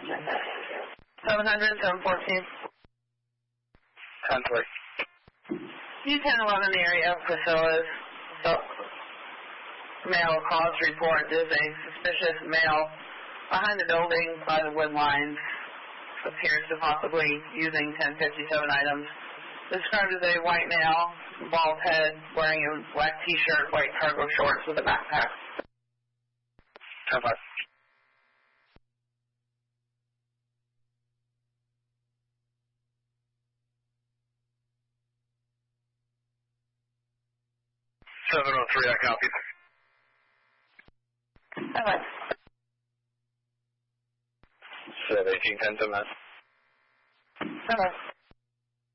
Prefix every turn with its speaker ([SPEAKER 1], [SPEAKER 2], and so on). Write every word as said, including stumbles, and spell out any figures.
[SPEAKER 1] seven hundred, seven fourteen.
[SPEAKER 2] ten three.
[SPEAKER 1] U ten eleven area, Priscilla's male cause report. There's a suspicious male behind the building by the wood lines. Appears to possibly using ten fifty-seven items. Described as a white male, bald head, wearing a black t-shirt, white cargo shorts with a backpack.
[SPEAKER 2] ten five. seven oh three, I copy.
[SPEAKER 1] Okay.
[SPEAKER 2] seven eighteen, ten to man.
[SPEAKER 1] Okay.